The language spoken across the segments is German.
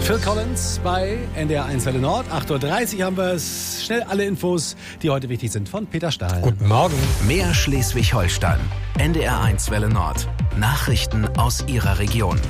Phil Collins bei NDR 1 Welle Nord. 8.30 Uhr haben wir es. Schnell alle Infos, die heute wichtig sind, von Peter Stahl. Guten Morgen. Mehr Schleswig-Holstein. NDR 1 Welle Nord. Nachrichten aus Ihrer Region.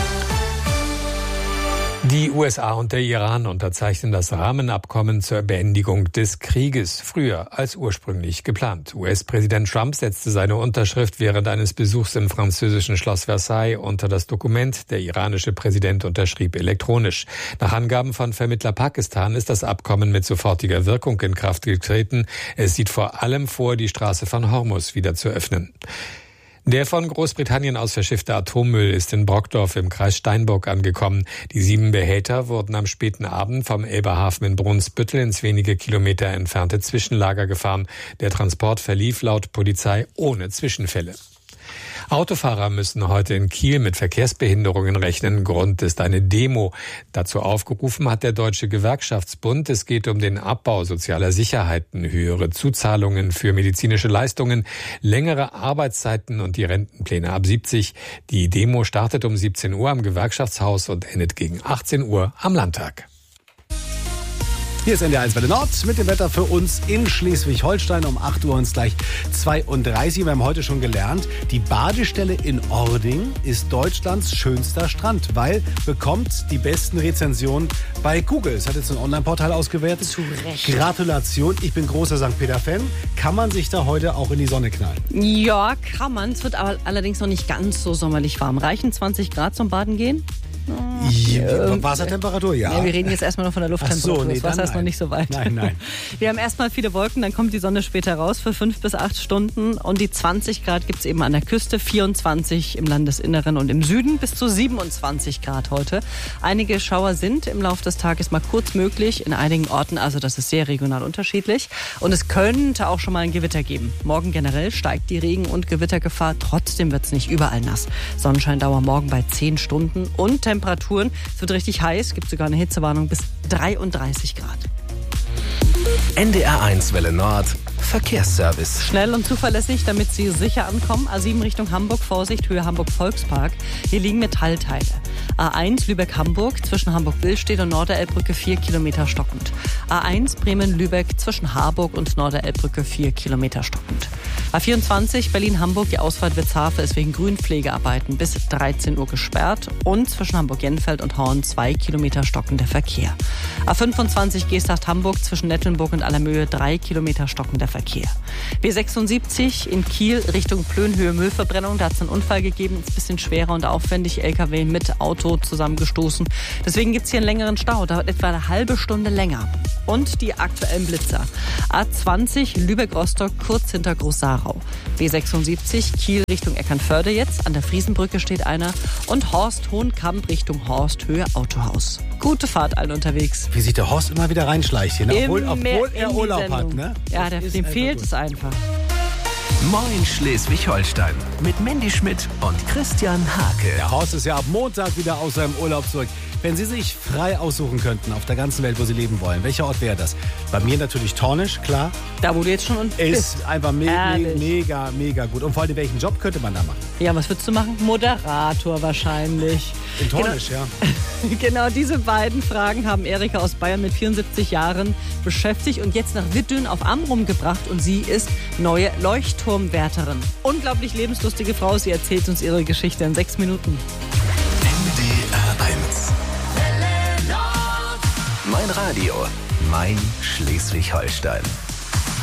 Die USA und der Iran unterzeichnen das Rahmenabkommen zur Beendigung des Krieges, früher als ursprünglich geplant. US-Präsident Trump setzte seine Unterschrift während eines Besuchs im französischen Schloss Versailles unter das Dokument. Der iranische Präsident unterschrieb elektronisch. Nach Angaben von Vermittler Pakistan ist das Abkommen mit sofortiger Wirkung in Kraft getreten. Es sieht vor allem vor, die Straße von Hormuz wieder zu öffnen. Der von Großbritannien aus verschiffte Atommüll ist in Brockdorf im Kreis Steinburg angekommen. Die 7 Behälter wurden am späten Abend vom Elberhafen in Brunsbüttel ins wenige Kilometer entfernte Zwischenlager gefahren. Der Transport verlief laut Polizei ohne Zwischenfälle. Autofahrer müssen heute in Kiel mit Verkehrsbehinderungen rechnen. Grund ist eine Demo. Dazu aufgerufen hat der Deutsche Gewerkschaftsbund. Es geht um den Abbau sozialer Sicherheiten, höhere Zuzahlungen für medizinische Leistungen, längere Arbeitszeiten und die Rentenpläne ab 70. Die Demo startet um 17 Uhr am Gewerkschaftshaus und endet gegen 18 Uhr am Landtag. Hier ist NDR 1 Welle Nord mit dem Wetter für uns in Schleswig-Holstein. Um 8 Uhr und gleich 32. Wir haben heute schon gelernt, die Badestelle in Ording ist Deutschlands schönster Strand, weil bekommt die besten Rezensionen bei Google. Es hat jetzt ein Online-Portal ausgewertet. Zu Recht. Gratulation, ich bin großer St. Peter-Fan. Kann man sich da heute auch in die Sonne knallen? Ja, kann man. Es wird aber allerdings noch nicht ganz so sommerlich warm. Reichen 20 Grad zum Baden gehen? Wassertemperatur, ja. Nee, wir reden jetzt erstmal noch von der Lufttemperatur. Ach so, nee, das Wasser ist noch nicht so weit. Nein. Wir haben erstmal viele Wolken, dann kommt die Sonne später raus für 5 bis 8 Stunden. Und die 20 Grad gibt es eben an der Küste, 24 im Landesinneren und im Süden, bis zu 27 Grad heute. Einige Schauer sind im Laufe des Tages mal kurz möglich, in einigen Orten, also das ist sehr regional unterschiedlich. Und es könnte auch schon mal ein Gewitter geben. Morgen generell steigt die Regen- und Gewittergefahr, trotzdem wird es nicht überall nass. Sonnenscheindauer morgen bei 10 Stunden und Temperaturen. Es wird richtig heiß, gibt sogar eine Hitzewarnung bis 33 Grad. NDR 1 Welle Nord. Verkehrsservice. Schnell und zuverlässig, damit Sie sicher ankommen. A7 Richtung Hamburg, Vorsicht, Höhe Hamburg-Volkspark. Hier liegen Metallteile. A1 Lübeck-Hamburg, zwischen Hamburg-Billstedt und Norderelbbrücke 4 Kilometer stockend. A1 Bremen-Lübeck, zwischen Harburg und Norderelbbrücke 4 Kilometer stockend. A24 Berlin-Hamburg, die Ausfahrt Witzhafe ist wegen Grünpflegearbeiten bis 13 Uhr gesperrt. Und zwischen Hamburg-Jenfeld und Horn 2 Kilometer stockender Verkehr. A25 Geesthacht-Hamburg, zwischen Nettelnburg und Allermöhe 3 Kilometer stockender Verkehr. B76 in Kiel Richtung Plönhöhe Müllverbrennung. Da hat es einen Unfall gegeben. Ist ein bisschen schwerer und aufwendig. LKW mit Auto zusammengestoßen. Deswegen gibt es hier einen längeren Stau. Dauert etwa eine halbe Stunde länger. Und die aktuellen Blitzer. A20 Lübeck-Rostock kurz hinter Groß-Sarau. B76 Kiel Richtung Eckernförde jetzt. An der Friesenbrücke steht einer. Und Horst-Hohenkamp Richtung Horst Höhe Autohaus. Gute Fahrt allen unterwegs. Wie sich der Horst immer wieder reinschleicht hier, ne? Obwohl er Urlaub hat, ne? Ja, dem fehlt es einfach. Moin Schleswig-Holstein. Mit Mandy Schmidt und Christian Hake. Der Horst ist ja ab Montag wieder aus seinem Urlaub zurück. Wenn Sie sich frei aussuchen könnten auf der ganzen Welt, wo Sie leben wollen, welcher Ort wäre das? Bei mir natürlich Tornisch, klar. Da, wo du jetzt schon ist einfach mega gut. Und vor allem, welchen Job könnte man da machen? Ja, was würdest du machen? Moderator wahrscheinlich. In Tornisch, genau, ja. Genau diese beiden Fragen haben Erika aus Bayern mit 74 Jahren beschäftigt und jetzt nach Wittdün auf Amrum gebracht. Und sie ist neue Leuchtturmwärterin. Unglaublich lebenslustige Frau. Sie erzählt uns ihre Geschichte in 6 Minuten. NDR 1. Mein Radio, mein Schleswig-Holstein.